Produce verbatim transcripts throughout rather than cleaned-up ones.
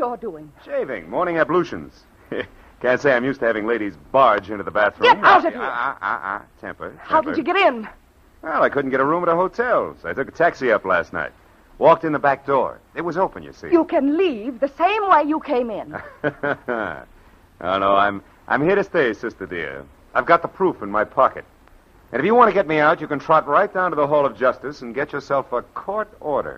you're doing? Shaving. Morning ablutions. Can't say I'm used to having ladies barge into the bathroom. Get out of here! Ah, ah, ah, temper, temper. How did you get in? Well, I couldn't get a room at a hotel, so I took a taxi up last night. Walked in the back door. It was open, you see. You can leave the same way you came in. Oh, no, I'm, I'm here to stay, sister dear. I've got the proof in my pocket. And if you want to get me out, you can trot right down to the Hall of Justice and get yourself a court order.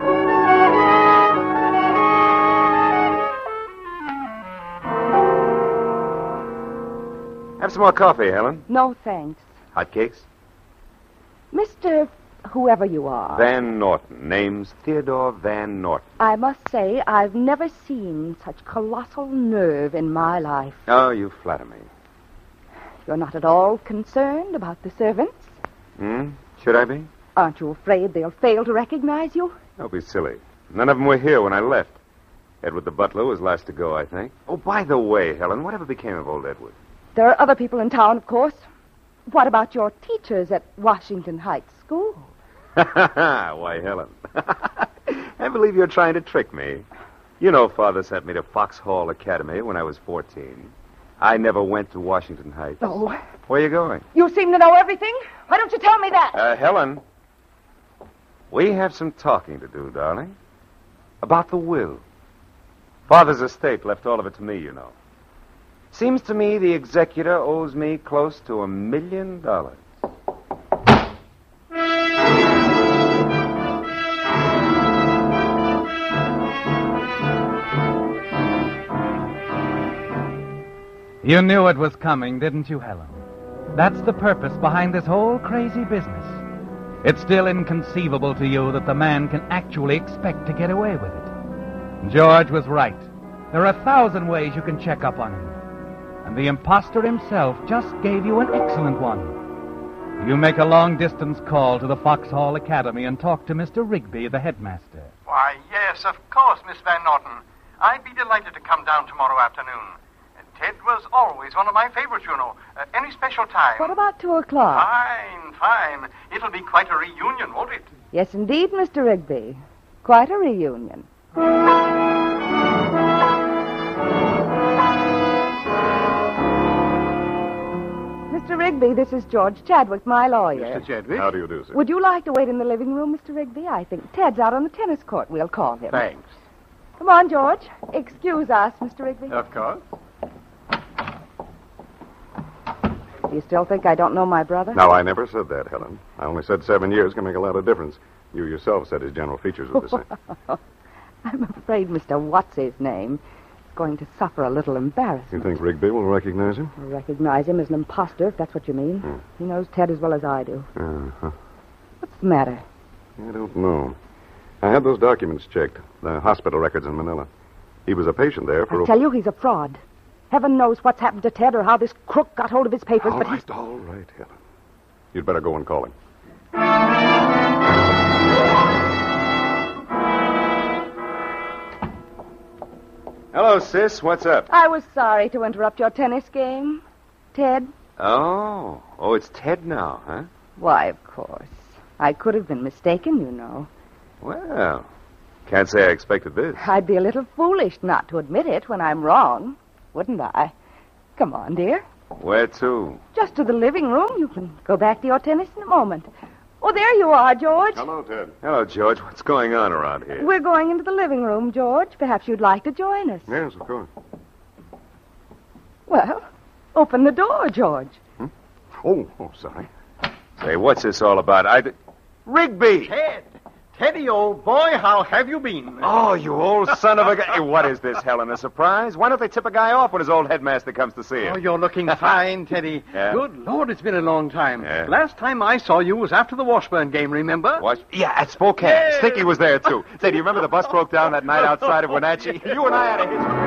Have some more coffee, Helen. No, thanks. Hot cakes? Mister whoever you are. Van Norton. Name's Theodore Van Norton. I must say, I've never seen such colossal nerve in my life. Oh, you flatter me. You're not at all concerned about the servants? Hmm? Should I be? Aren't you afraid they'll fail to recognize you? Don't be silly. None of them were here when I left. Edward the butler was last to go, I think. Oh, by the way, Helen, whatever became of old Edward? There are other people in town, of course. What about your teachers at Washington Heights School? Why, Helen, I believe you're trying to trick me. You know Father sent me to Foxhall Academy when I was fourteen. I never went to Washington Heights. Oh. Where are you going? You seem to know everything. Why don't you tell me that? Uh, Helen, we have some talking to do, darling. About the will. Father's estate left all of it to me, you know. Seems to me the executor owes me close to a million dollars. You knew it was coming, didn't you, Helen? That's the purpose behind this whole crazy business. It's still inconceivable to you that the man can actually expect to get away with it. George was right. There are a thousand ways you can check up on him. And the imposter himself just gave you an excellent one. You make a long-distance call to the Foxhall Academy and talk to Mister Rigby, the headmaster. Why, yes, of course, Miss Van Norton. I'd be delighted to come down tomorrow afternoon. Ted was always one of my favorites, you know. Uh, any special time? What about two o'clock? Fine, fine. It'll be quite a reunion, won't it? Yes, indeed, Mister Rigby. Quite a reunion. Mister Rigby, this is George Chadwick, my lawyer. Mister Chadwick? How do you do, sir? Would you like to wait in the living room, Mister Rigby? I think Ted's out on the tennis court. We'll call him. Thanks. Come on, George. Excuse us, Mister Rigby. Of course. Do you still think I don't know my brother? No, I never said that, Helen. I only said seven years can make a lot of difference. You yourself said his general features were the same. I'm afraid Mister What's-his-name is going to suffer a little embarrassment. You think Rigby will recognize him? I'll recognize him as an imposter, if that's what you mean. Hmm. He knows Ted as well as I do. Uh-huh. What's the matter? I don't know. I had those documents checked, the hospital records in Manila. He was a patient there for I a... tell you, he's a fraud. Heaven knows what's happened to Ted or how this crook got hold of his papers, All but right, he's... all right, Helen. You'd better go and call him. Hello, sis. What's up? I was sorry to interrupt your tennis game. Ted? Oh. Oh, it's Ted now, huh? Why, of course. I could have been mistaken, you know. Well, can't say I expected this. I'd be a little foolish not to admit it when I'm wrong, wouldn't I? Come on, dear. Where to? Just to the living room. You can go back to your tennis in a moment. Oh, there you are, George. Hello, Ted. Hello, George. What's going on around here? We're going into the living room, George. Perhaps you'd like to join us. Yes, of course. Well, open the door, George. Hmm? Oh, oh, sorry. Say, what's this all about? I... Rigby! Ted! Teddy, old boy, how have you been? Oh, you old son of a guy. What is this, Helen, a surprise? Why don't they tip a guy off when his old headmaster comes to see him? Oh, you're looking fine, Teddy. Yeah? Good Lord, it's been a long time. Yeah. Last time I saw you was after the Washburn game, remember? What? Yeah, at Spokane. Yeah. Sticky was there, too. Say, do you remember the bus broke down that night outside of Wenatchee? You and I had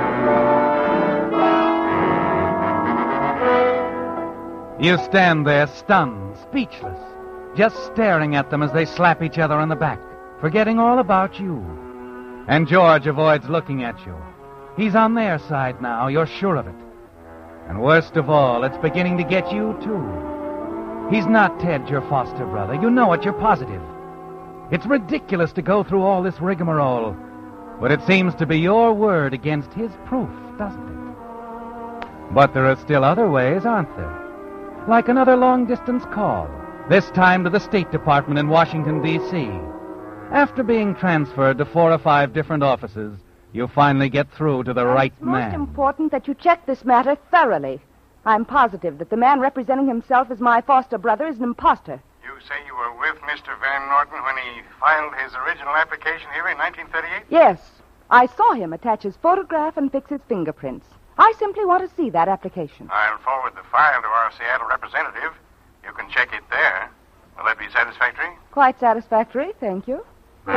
a history. You stand there stunned, speechless, just staring at them as they slap each other on the back, forgetting all about you. And George avoids looking at you. He's on their side now, you're sure of it. And worst of all, it's beginning to get you, too. He's not Ted, your foster brother. You know it, you're positive. It's ridiculous to go through all this rigmarole. But it seems to be your word against his proof, doesn't it? But there are still other ways, aren't there? Like another long-distance call, this time to the State Department in Washington, D C After being transferred to four or five different offices, you finally get through to the And right it's most man. important that you check this matter thoroughly. I'm positive that the man representing himself as my foster brother is an imposter. You say you were with Mister Van Norton when he filed his original application here in nineteen thirty-eight? Yes, I saw him attach his photograph and fix his fingerprints. I simply want to see that application. I'll forward the file to our Seattle representative. You can check it there. Will that be satisfactory? Quite satisfactory, thank you.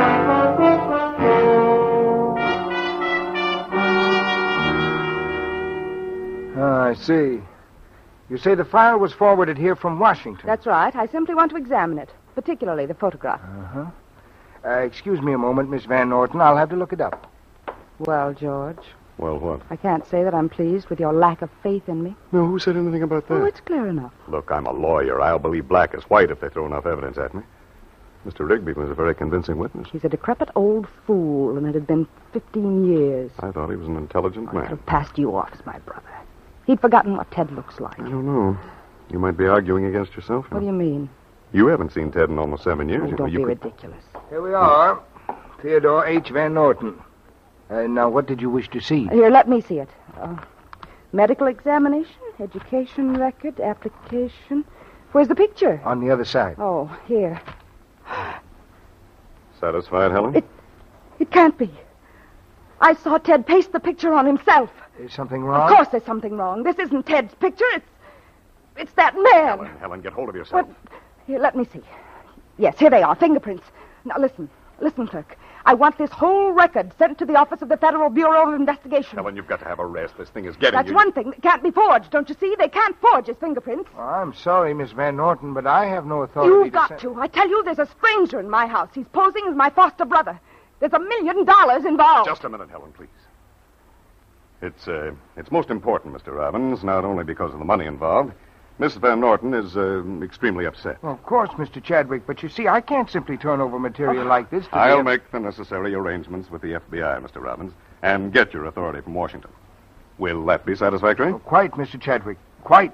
Ah, I see. You say the file was forwarded here from Washington? That's right. I simply want to examine it, particularly the photograph. Uh-huh. Uh, excuse me a moment, Miss Van Norton. I'll have to look it up. Well, George, Well, what? I can't say that I'm pleased with your lack of faith in me. No, who said anything about that? Oh, it's clear enough. Look, I'm a lawyer. I'll believe black as white if they throw enough evidence at me. Mister Rigby was a very convincing witness. He's a decrepit old fool, and it had been fifteen years. I thought he was an intelligent I could man. have passed you off as my brother. He'd forgotten what Ted looks like. I don't know. You might be arguing against yourself. What do you mean? You haven't seen Ted in almost seven years. Oh, You know, don't you be could- ridiculous. Here we are. Theodore H. Van Norton. Uh, now, what did you wish to see? Here, let me see it. Uh, medical examination, education record, application. Where's the picture? On the other side. Oh, here. Satisfied, Helen? It it can't be. I saw Ted paste the picture on himself. Is something wrong? Of course there's something wrong. This isn't Ted's picture. It's it's that man. Helen, Helen, get hold of yourself. What? Here, let me see. Yes, here they are, fingerprints. Now listen, listen, clerk. I want this whole record sent to the office of the Federal Bureau of Investigation. Helen, you've got to have a rest. This thing is getting That's you. one thing that can't be forged, don't you see? They can't forge his fingerprints. Oh, I'm sorry, Miss Van Norton, but I have no authority You've to got send- to. I tell you, there's a stranger in my house. He's posing as my foster brother. There's a million dollars involved. Just a minute, Helen, please. It's, uh, it's most important, Mister Robbins, not only because of the money involved. Miss Van Norton is uh, extremely upset. Well, of course, Mister Chadwick, but you see, I can't simply turn over material like this to the- I'll make the necessary arrangements with the F B I, Mister Robbins, and get your authority from Washington. Will that be satisfactory? Oh, quite, Mister Chadwick. Quite.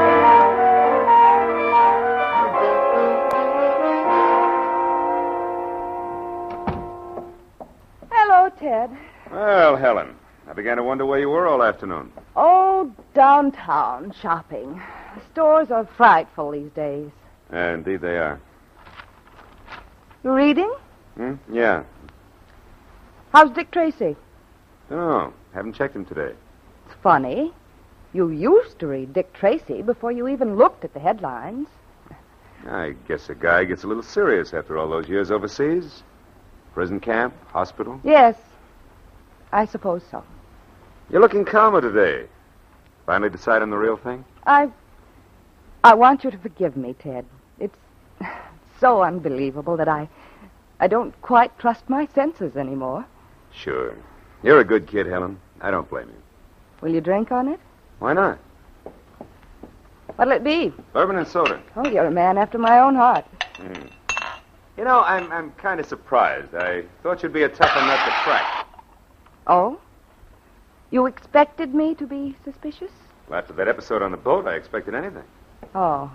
Hello, Ted. Well, Helen, I began to wonder where you were all afternoon. Oh, downtown shopping. The stores are frightful these days. Uh, indeed they are. You reading? Hmm? Yeah. How's Dick Tracy? Don't know. Haven't checked him today. It's funny. You used to read Dick Tracy before you even looked at the headlines. I guess a guy gets a little serious after all those years overseas. Prison camp, hospital. Yes, I suppose so. You're looking calmer today. Finally decide on the real thing? I... I want you to forgive me, Ted. It's so unbelievable that I... I don't quite trust my senses anymore. Sure. You're a good kid, Helen. I don't blame you. Will you drink on it? Why not? What'll it be? Bourbon and soda. Oh, you're a man after my own heart. Mm. You know, I'm I'm kind of surprised. I thought you'd be a tougher nut to crack. Oh? You expected me to be suspicious? Well, after that episode on the boat, I expected anything. Oh.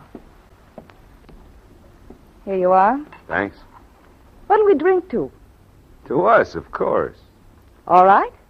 Here you are. Thanks. What'll we drink to? To us, of course. All right.